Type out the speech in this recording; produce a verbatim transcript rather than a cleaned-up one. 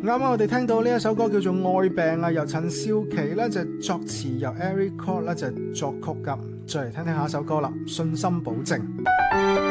啱啱我哋聽到呢一首歌叫做《愛病》啊，由陳少琪咧就作詞，由 Eric Kwok 咧就作曲噶。再嚟聽聽下一首歌啦，《信心保證》。